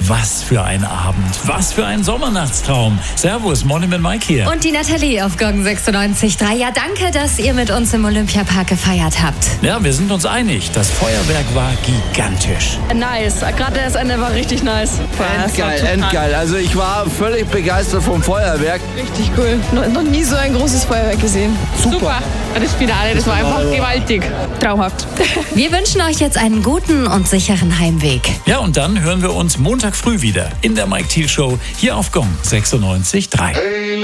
Was für ein Abend, was für ein Sommernachtstraum. Servus, Morning mit Mike hier. Und die Nathalie auf Gong 96.3. Ja, danke, dass ihr mit uns im Olympiapark gefeiert habt. Ja, wir sind uns einig, das Feuerwerk war gigantisch. Nice, gerade das Ende war richtig nice. Endgeil. Also ich war völlig begeistert vom Feuerwerk. Richtig cool. Noch nie so ein großes Feuerwerk gesehen. Super. Das Finale, das war einfach gewaltig. Traumhaft. Wir wünschen euch jetzt einen guten und sicheren Heimweg. Ja, und dann hören wir uns Montag früh wieder in der Mike Thiel Show hier auf Gong 96.3.